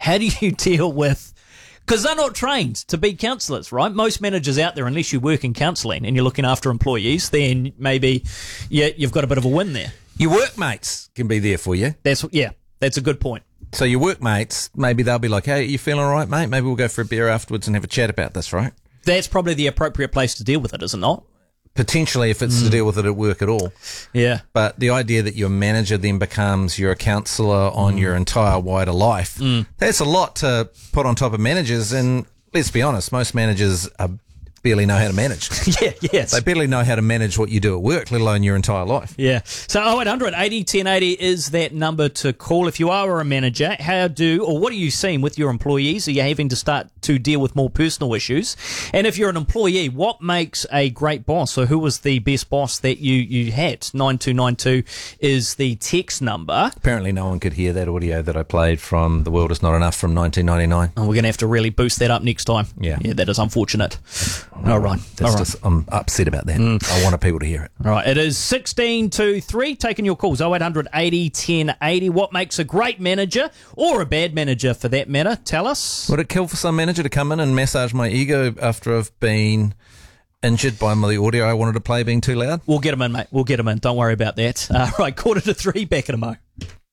How do you deal with... Because they're not trained to be counsellors, right? Most managers out there, unless you work in counselling and you're looking after employees, then maybe you've got a bit of a win there. Your workmates can be there for you. That's a good point. So your workmates, maybe they'll be like, hey, you feeling all right, mate? Maybe we'll go for a beer afterwards and have a chat about this, right? That's probably the appropriate place to deal with it, is it not? Potentially, if it's to deal with it at work at all. Yeah. But the idea that your manager then becomes your counsellor on your entire wider life, that's a lot to put on top of managers. And let's be honest, most managers barely know how to manage. Yes. They barely know how to manage what you do at work, let alone your entire life. Yeah. So 0800 80 1080 is that number to call. If you are a manager, what are you seeing with your employees? Are you having to start to deal with more personal issues? And if you're an employee, what makes a great boss? So who was the best boss that you had? 9292 is the text number. Apparently no one could hear that audio that I played from The World Is Not Enough from 1999. Oh, we're going to have to really boost that up next time. Yeah. Yeah, that is unfortunate. All right. I'm upset about that. I wanted people to hear it. All right. It is 16 to 3. Taking your calls. 0800 80 1080. What makes a great manager or a bad manager for that matter? Tell us. Would it kill for some manager to come in and massage my ego after I've been injured by the audio I wanted to play being too loud? We'll get him in, mate. We'll get him in. Don't worry about that. Right. 2:45. Back in a mo.